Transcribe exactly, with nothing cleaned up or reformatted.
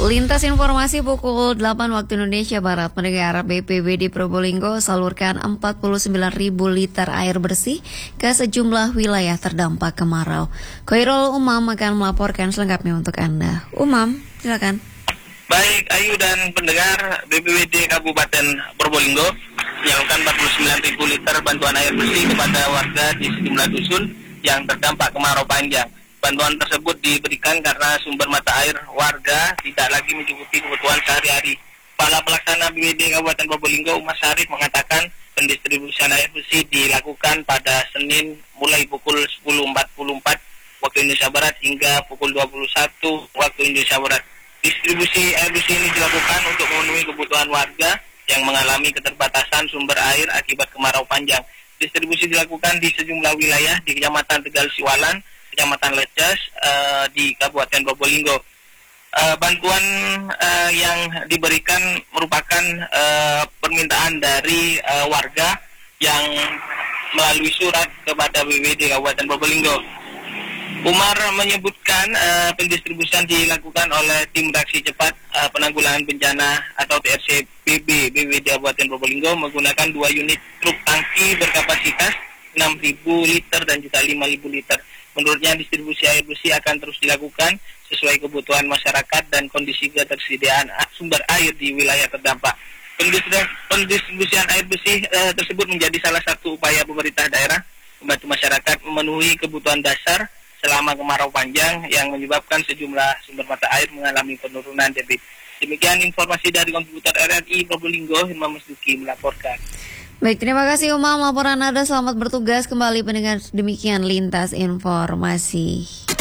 Lintas informasi pukul delapan waktu Indonesia Barat. Pendengar, B P B D Probolinggo salurkan empat puluh sembilan ribu liter air bersih ke sejumlah wilayah terdampak kemarau. Khairul Umam akan melaporkan selengkapnya untuk Anda. Umam, silakan. Baik, Ayu dan pendengar, B P B D Kabupaten Probolinggo menyalurkan empat puluh sembilan ribu liter bantuan air bersih kepada warga di sejumlah dusun yang terdampak kemarau panjang. Bantuan tersebut diberikan karena sumber mata air warga tidak lagi mencukupi kebutuhan sehari-hari. Kepala Pelaksana B P B D Kabupaten Probolinggo, Umas Syarif, mengatakan pendistribusian air bersih dilakukan pada Senin mulai pukul sepuluh empat puluh empat waktu Indonesia Barat hingga pukul dua puluh satu waktu Indonesia Barat. Distribusi air bersih ini dilakukan untuk memenuhi kebutuhan warga yang mengalami keterbatasan sumber air akibat kemarau panjang. Distribusi dilakukan di sejumlah wilayah di Kecamatan Tegal Siwalan, Kecamatan Leces, uh, di Kabupaten Probolinggo. Uh, bantuan uh, yang diberikan merupakan uh, permintaan dari uh, warga yang melalui surat kepada B P B D Kabupaten Probolinggo. Umar menyebutkan uh, pendistribusian dilakukan oleh tim reaksi cepat uh, penanggulangan bencana atau T R C P B B P B D Kabupaten Probolinggo menggunakan dua unit truk tangki berkapasitas enam ribu liter dan juga lima ribu liter. Menurutnya distribusi air bersih akan terus dilakukan sesuai kebutuhan masyarakat dan kondisi ketersediaan sumber air di wilayah terdampak. Pendistribusian air bersih uh, tersebut menjadi salah satu upaya pemerintah daerah membantu masyarakat memenuhi kebutuhan dasar selama kemarau panjang yang menyebabkan sejumlah sumber mata air mengalami penurunan debit. Demikian informasi dari Komputer R R I Probolinggo, Imam Masduki melaporkan. Baik, terima kasih Umam laporan Anda. Selamat bertugas kembali pendengar. Demikian lintas informasi.